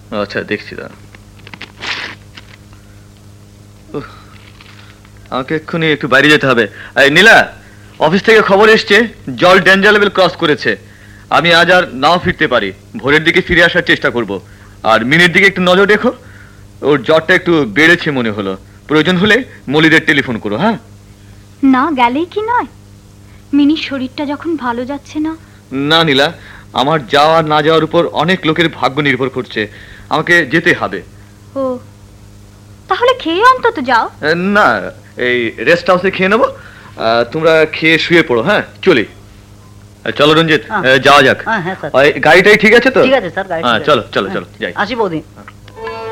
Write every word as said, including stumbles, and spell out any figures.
আচ্ছা দেখছি দাঁড়া। আমাকে এক্ষুনি একটু বাইরে যেতে হবে। এই নীলা, অফিস থেকে খবর এসছে জল ডেঞ্জার লেভেল ক্রস করেছে। আমি আজ আর নাও ফিরতে পারি, ভোরের দিকে ফিরে আসার চেষ্টা করব। আর মিনির দিকে একটু নজর রেখো, ওর জ্বরটা একটু বেড়েছে মনে হলো। প্রয়োজন হলে মলিদের টেলিফোন করো। হ্যাঁ না গেলেই কি নয়, মিনির শরীরটা যখন ভালো যাচ্ছে না। না নীলা, আমার যাওয়া না যাওয়ার উপর অনেক লোকের ভাগ্য নির্ভর করছে, আমাকে যেতে হবে। ও তাহলে খেয়ে অন্তত যাও। না, এই রেস্ট হাউসে খেয়ে নেবো, তোমরা খেয়ে শুয়ে পড়ো। হ্যাঁ চলি। চলো রঞ্জিত, যাওয়া যাক। গাড়িটাই ঠিক আছে তো? ঠিক আছে স্যার, হ্যাঁ চলো চলো চলো যাই। আসি বৌদি।